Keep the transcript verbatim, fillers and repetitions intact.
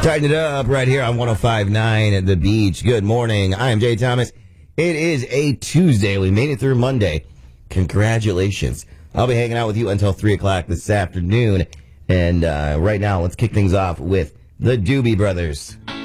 Tighten it up right here on one oh five point nine at the beach. Good morning. I am Jay Thomas. It is a Tuesday. We made it through Monday. Congratulations. I'll be hanging out with you until three o'clock this afternoon. And uh, right now, let's kick things off with the Doobie Brothers.